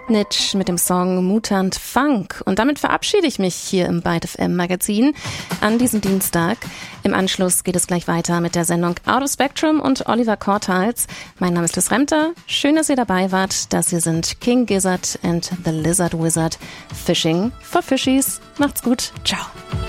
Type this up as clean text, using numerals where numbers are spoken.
Nitsch mit dem Song Mutant Funk. Und damit verabschiede ich mich hier im Byte FM Magazin an diesem Dienstag. Im Anschluss geht es gleich weiter mit der Sendung Out of Spectrum und Oliver Korthals. Mein Name ist Liz Remter. Schön, dass ihr dabei wart. Das hier sind King Gizzard and the Lizard Wizard. Fishing for Fishies. Macht's gut. Ciao.